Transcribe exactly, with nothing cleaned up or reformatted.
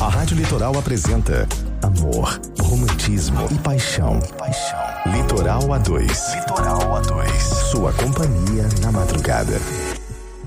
A Rádio Litoral apresenta amor, romantismo e paixão. Paixão. Litoral A dois. Litoral A dois. Sua companhia na madrugada.